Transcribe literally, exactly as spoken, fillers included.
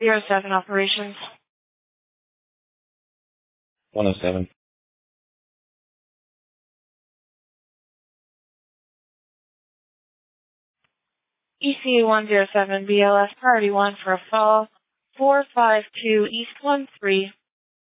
zero seven operations. one oh seven. E C one zero seven B L S priority one for a fall four five two East one three.